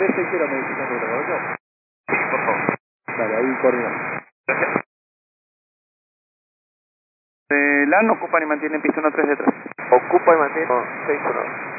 360 me dice en ruta, ¿correcto? Por favor. Dale, ahí coordinamos. Gracias. LAN ocupan y mantienen pista 13 detrás. Ocupa y mantiene 6-1.